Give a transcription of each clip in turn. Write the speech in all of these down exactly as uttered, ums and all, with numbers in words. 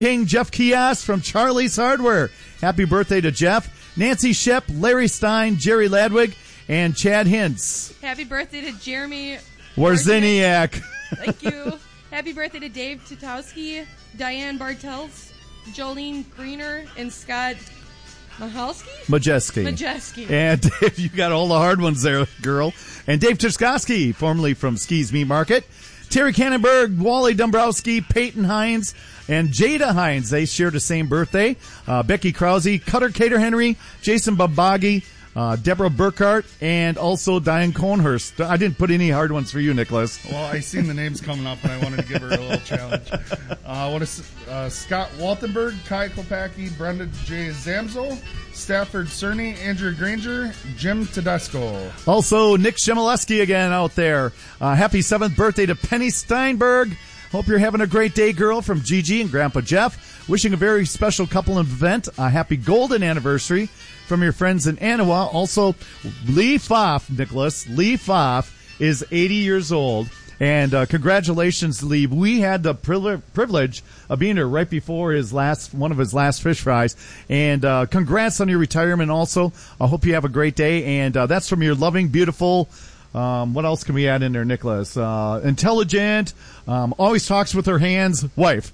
King Jeff Kios from Charlie's Hardware. Happy birthday to Jeff. Nancy Shep, Larry Stein, Jerry Ladwig, and Chad Hintz. Happy birthday to Jeremy Warziniak. Thank you. Happy birthday to Dave Tatowski, Diane Bartels, Jolene Greener, and Scott Mahalski? Majeski. Majeski. And Dave, you got all the hard ones there, girl. And Dave Tuskoski, formerly from Skis Meat Market. Terry Cannonberg, Wally Dombrowski, Peyton Hines, and Jada Hines. They share the same birthday. Uh, Becky Krause, Cutter Cater Henry, Jason Babagi, uh, Deborah Burkhart, and also Diane Cohnhurst. I didn't put any hard ones for you, Nicholas. Well, I seen the names coming up, and I wanted to give her a little challenge. Uh, what is uh, Scott Waltenberg, Kai Kopacki, Brenda J. Zamzo, Stafford Cerny, Andrew Granger, Jim Tedesco. Also, Nick Shemileski again out there. Uh, happy seventh birthday to Penny Steinberg. Hope you're having a great day, girl, from Gigi and Grandpa Jeff. Wishing a very special couple event a happy golden anniversary from your friends in Anawa. Also, Lee Foff, Nicholas. Lee Foff is eighty years old. And uh, congratulations, Lee. We had the privilege of being there right before his last one of his last fish fries. And uh, congrats on your retirement also. I hope you have a great day. And uh, that's from your loving, beautiful, um, what else can we add in there, Nicholas? Uh, intelligent, um, always talks with her hands, wife.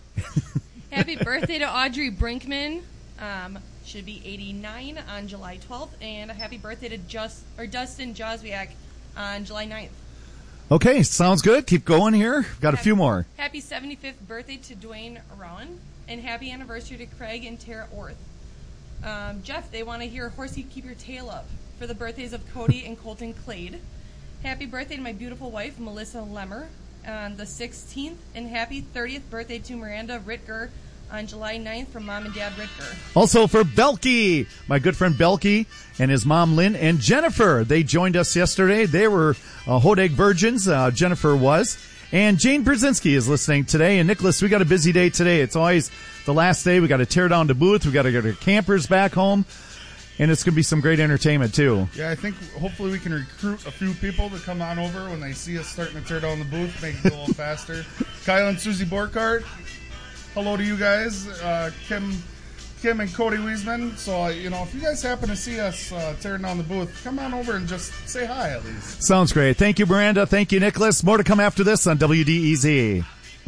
Happy birthday to Audrey Brinkman. Um, should be eighty-nine on July twelfth. And a happy birthday to Just or Dustin Joswiak on July ninth. Okay, sounds good. Keep going here. Got a happy, few more. Happy seventy-fifth birthday to Dwayne Rowan, and happy anniversary to Craig and Tara Orth. Um, Jeff, they want to hear Horsey Keep Your Tail Up for the birthdays of Cody and Colton Clade. Happy birthday to my beautiful wife, Melissa Lemmer, on the sixteenth, and happy thirtieth birthday to Miranda Ritger on July ninth from Mom and Dad Ritger. Also for Belky, my good friend Belky and his mom Lynn and Jennifer. They joined us yesterday. They were uh, Hodag virgins. Uh, Jennifer was. And Jane Brzezinski is listening today. And Nicholas, we got a busy day today. It's always the last day. We got to tear down the booth. We got to get our campers back home. And it's going to be some great entertainment, too. Yeah, I think hopefully we can recruit a few people to come on over when they see us starting to tear down the booth, make it go a little faster. Kyle and Susie Borkart. Hello to you guys, uh, Kim, Kim and Cody Wiesman. So, uh, you know, if you guys happen to see us uh, tearing down the booth, come on over and just say hi at least. Sounds great. Thank you, Miranda. Thank you, Nicholas. More to come after this on W D E Z.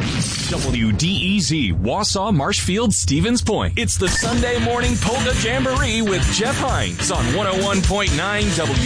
W D E Z, Wausau, Marshfield, Stevens Point. It's the Sunday morning Polka Jamboree with Jeff Hines on one oh one point nine W.